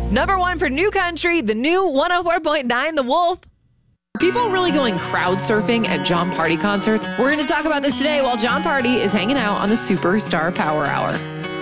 Number 1 for New Country, the new 104.9 The Wolf. Are people really going crowd surfing at Jon Pardi concerts? We're going to talk about this today while Jon Pardi is hanging out on the Superstar Power Hour.